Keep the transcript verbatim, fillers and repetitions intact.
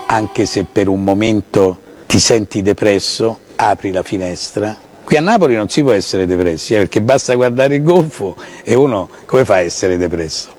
anche se per un momento ti senti depresso, apri la finestra. Qui a Napoli non si può essere depressi, eh, perché basta guardare il golfo e uno come fa a essere depresso?